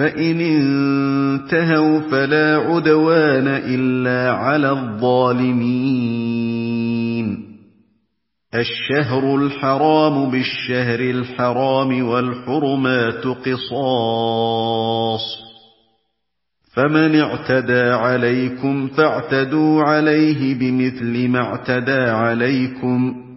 فإن انتهوا فلا عدوان إلا على الظالمين. الشهر الحرام بالشهر الحرام والحرمات قصاص، فمن اعتدى عليكم فاعتدوا عليه بمثل ما اعتدى عليكم،